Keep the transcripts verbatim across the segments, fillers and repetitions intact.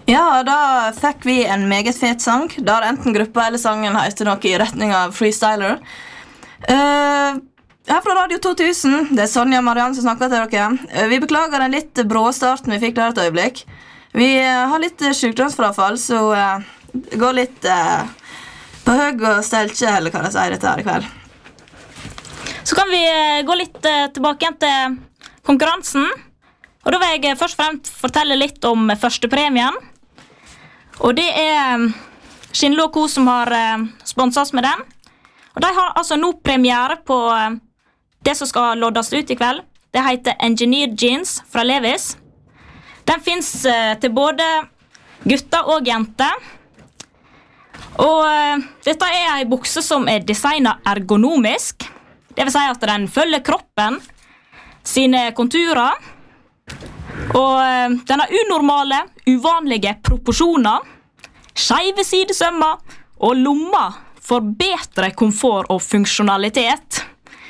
Ja, da fikk vi en meget fet sang, der enten gruppa eller sangen heter noe i retning av freestyler. Uh, her fra Radio to tusen, det er Sonja og Marianne som snakker til dere. Uh, vi beklager den litt brå starten vi fikk der et øyeblikk. Vi uh, har litt sykdomsfrafall, så uh, det går litt uh, på høg og steltje, eller hva jeg sier dette her i kveld. Så kan vi uh, gå litt uh, tilbake igjen til konkurransen. Og da vil jeg først og fremst fortelle litt om førstepremien. Og det er Skinlo og Co som har uh, sponset oss med den. Og de har altså nå premiere på uh, det som skal loddes ut i kveld. Det heter Engineer Jeans fra Levis. Den finnes uh, til både gutter og jenter. Og uh, dette er en bukse som er designet ergonomisk. Det vil si at den følger kroppen sine konturer. Og uh, den har unormale, uvanlige proporsjoner, skeive sidesømmer og lommer for bedre komfort og funksjonalitet.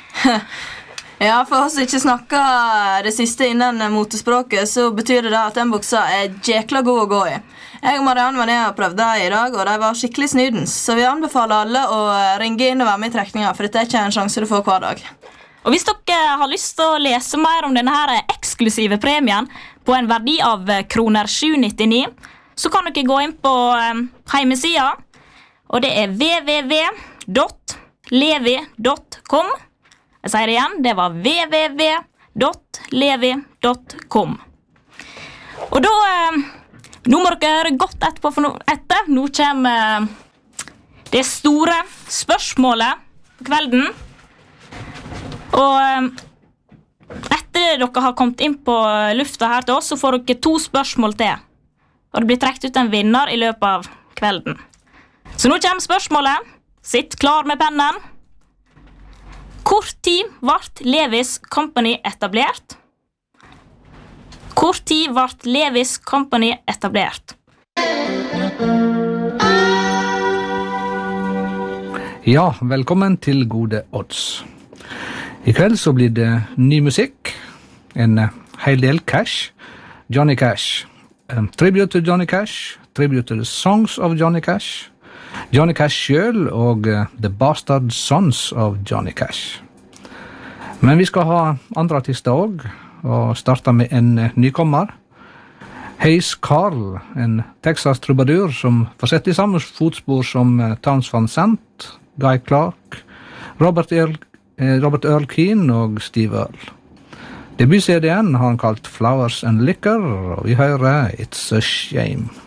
Ja, for oss ikke snakker det siste innen motespråket, så betyr det da at den buksa er jækla god å gå i. Jeg og Marianne var nede og prøvde i dag, og de var skikkelig snydens, så vi anbefaler alle å ringe inn og være med i trekninga, for dette er ikke en sjanse du får hver dag. Og hvis dere har lyst til å lese mer om denne her eksklusive premien på en verdi av kroner sju nittini, så kan dere gå inn på um, hjemmesida, og det er w w w punktum levi punktum com. Jeg sier det igjen, det var w w w punktum levi punktum com. Og da, um, nå må dere høre godt etterpå, for no, etter, nå kommer uh, det store spørsmålet på kvelden. Og um, etter dere har kommet inn på lufta her til oss, så får dere to spørsmål til. Og det blir trekt ut en vinner i løpet av kvelden. Så nå kommer spørsmålet. Sitt klar med pennen. Hvor tid ble Levis Company etablert? Hvor tid ble Levis Company etablert? Ja, velkommen til Gode Odds. I kveld så blir det ny musikk, en hel del Cash, Johnny Cash, um, tribute til Johnny Cash, tribute til Songs of Johnny Cash, Johnny Cash selv og uh, The Bastard Sons of Johnny Cash. Men vi skal ha andre artister også, og starte med en uh, nykommer, Hayes Carl, en Texas trubadur som får sett i samme fotspor som uh, Townes Van Sant, Guy Clark, Robert Earl Robert Earl Keen og Steve Earle. Debut-C D-en har han kalt Flowers and Liquor, og vi hører It's a Shame.